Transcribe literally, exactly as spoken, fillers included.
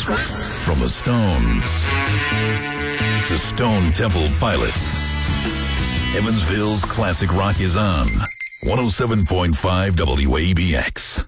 From the Stones to Stone Temple Pilots, Evansville's classic rock is on one oh seven point five W A B X.